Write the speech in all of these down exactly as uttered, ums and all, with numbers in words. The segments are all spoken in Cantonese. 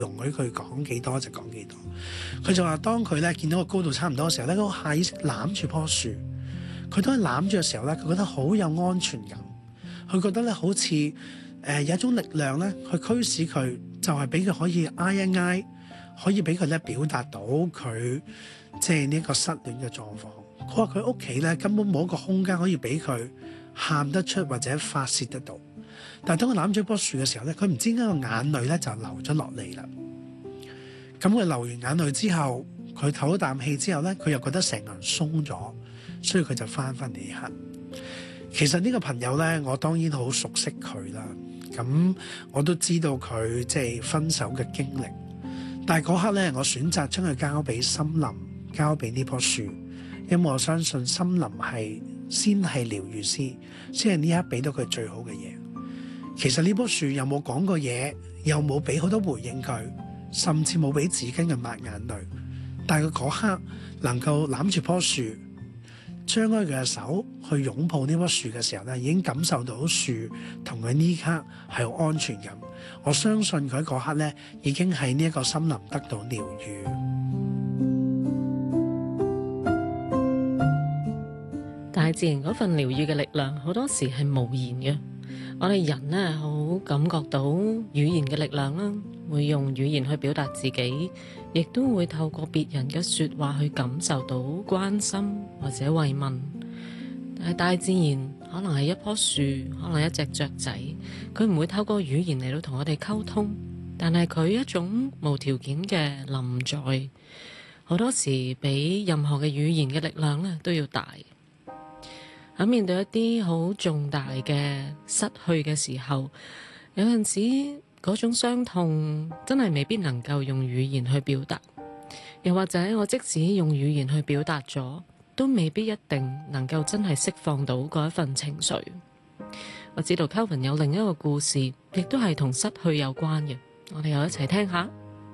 容許佢講幾多就講幾多。佢就話當佢咧見到個高度差唔多嘅時候咧，佢下意識攬住棵樹。佢當佢攬住嘅時候咧，佢覺得好有安全感。佢覺得咧好似誒、呃、有一種力量咧，去驅使佢，就係俾佢可以挨一挨，可以俾佢咧表達到佢即係呢個失戀嘅狀況。佢話佢屋企咧根本冇一個空間可以俾佢喊得出或者發泄得到。但係當佢攬住棵樹嘅時候咧，佢唔知點解個眼淚咧就流咗落嚟啦。咁佢流完眼淚之後，佢唞咗啖氣之後咧，佢又覺得成個人鬆咗，所以佢就翻返嚟呢刻。其實呢個朋友咧，我當然好熟悉佢啦。咁我都知道佢即係分手嘅經歷，但係嗰刻咧，我選擇將佢交俾森林，交俾呢棵樹，因為我相信森林係先係療癒師，先係呢刻俾到佢最好嘅嘢。其實呢棵樹又冇講過嘢，又冇俾好多回應佢，甚至冇俾紙巾佢抹眼淚。但係佢嗰刻能夠攬住棵樹，張開佢嘅手去擁抱呢棵樹嘅時候咧，已經感受到樹同佢呢刻係有安全感。我相信佢嗰刻咧，已經喺呢一個森林得到療癒。 大自然嗰份療癒嘅力量，好多時係無言嘅。我哋人呢，好感覺到語言嘅力量啦，會用語言去表達自己，亦都會透過別人嘅說話去感受到關心或者慰問。但係大自然可能係一棵樹，可能係一隻雀仔，佢唔會透過語言嚟到同我哋溝通，但係佢一種無條件嘅臨在，好多時比任何嘅語言嘅力量呢都要大。喺面對一啲好重大嘅失去嘅時候，有陣時嗰種傷痛真係未必能夠用語言去表達，又或者我即使用語言去表達咗，都未必一定能夠真係釋放到嗰一份情緒。我知道 Kelvin 有另一個故事，亦都係同失去有關嘅，我哋又一齊聽下。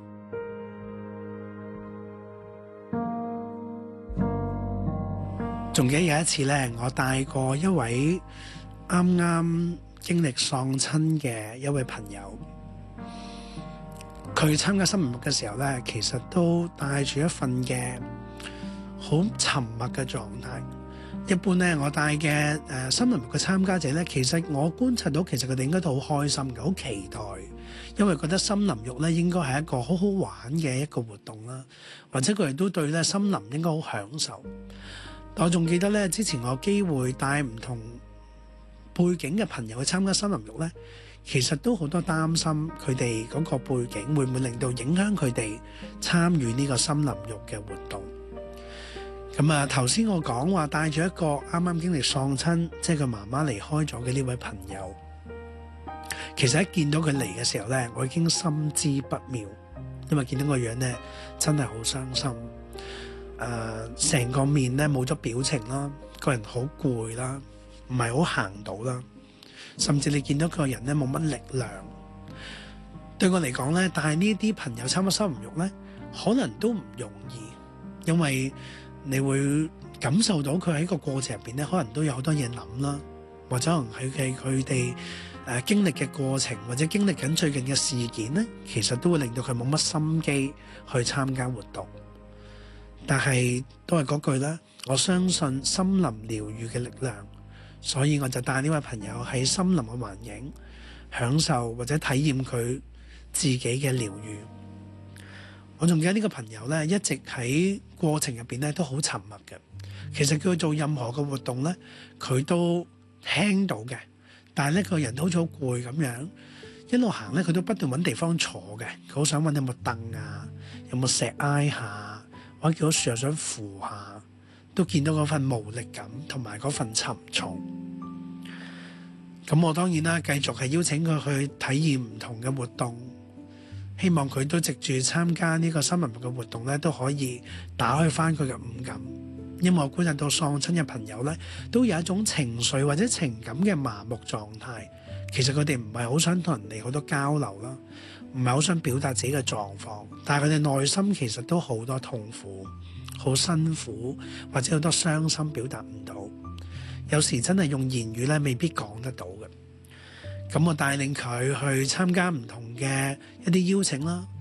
仲記得有一次咧，我帶過一位啱啱經歷喪親嘅一位朋友，佢參加新聞目嘅時候咧，其實都帶住一份嘅好沉默嘅狀態。一般咧，我帶嘅誒新聞目嘅參加者咧，其實我觀察到，其實佢哋應該都好開心嘅，好期待，因為覺得森林浴咧應該係一個好好玩嘅一個活動啦，或者佢哋都對咧森林應該好享受。我仲記得咧，之前我有機會帶唔同背景嘅朋友去參加森林浴咧，其實都好多擔心佢哋嗰個背景會唔會令到影響佢哋參與呢個森林浴嘅活動。咁啊，頭先我講話帶住一個啱啱經歷喪親，即係佢媽媽離開咗嘅呢位朋友，其實一見到佢嚟嘅時候咧，我已經心知不妙，因為見到個樣咧真係好傷心。誒、呃，成個面咧冇咗表情啦，個人好攰啦，唔係好行到啦，甚至你見到個人咧冇乜力量。對我嚟講咧，但係呢啲朋友參加森林浴咧，可能都唔容易，因為你會感受到佢喺個過程入邊咧，可能都有好多嘢諗啦，或者可能佢嘅佢哋誒經歷嘅過程，或者經歷緊最近嘅事件咧，其實都會令到佢冇乜心機去參加活動。但係都係嗰句啦，我相信森林療癒嘅力量，所以我就帶呢位朋友喺森林嘅環境享受或者體驗佢自己嘅療癒。我仲記得呢個朋友咧，一直喺過程入邊咧都好沉默嘅。其實叫佢做任何嘅活動咧，佢都聽到嘅，但係咧個人都好似好攰咁樣，一路行咧佢都不斷揾地方坐嘅，佢好想揾有冇凳啊，有冇石挨下。我見到樹又想扶下，都見到嗰份無力感同埋嗰份沉重。咁我當然啦，繼續係邀請佢去體驗唔同嘅活動，希望佢都藉住參加呢個森林浴嘅活動咧，都可以打開翻佢嘅五感。因為我觀察到喪親嘅朋友咧，都有一種情緒或者情感嘅麻木狀態。其實佢哋唔係好想同人哋好多交流啦，唔係好想表達自己嘅狀況，但係佢哋內心其實都好多痛苦、好辛苦，或者好多傷心表達唔到。有時真係用言語咧，未必講得到嘅。咁我帶領佢去參加唔同嘅一啲邀請啦，